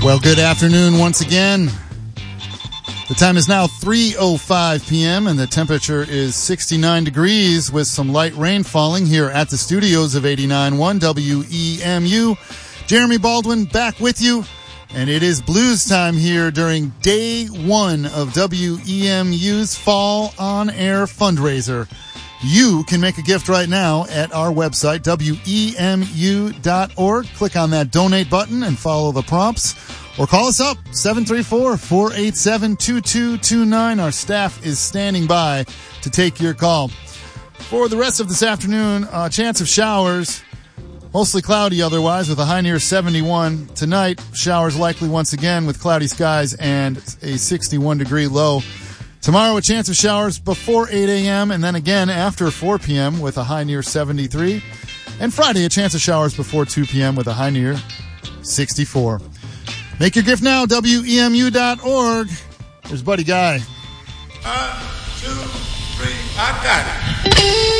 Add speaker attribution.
Speaker 1: Well, good afternoon once again. The time is now 3:05 p.m. and the temperature is 69 degrees with some light rain falling here at the studios of 89.1 WEMU. Jeremy Baldwin back with you, and it is blues time here during day one of WEMU's Fall On Air fundraiser. You can make a gift right now at our website, WEMU.org. Click on that donate button and follow the prompts. Or call us up, 734-487-2229. Our staff is standing by to take your call. For the rest of this afternoon, chance of showers. Mostly cloudy otherwise with a high near 71. Tonight, showers likely once again with cloudy skies and a 61-degree low. Tomorrow, a chance of showers before 8 a.m. and then again after 4 p.m. with a high near 73. And Friday, a chance of showers before 2 p.m. with a high near 64. Make your gift now, WEMU.org. Here's Buddy Guy.
Speaker 2: 1, 2, 3, I got it.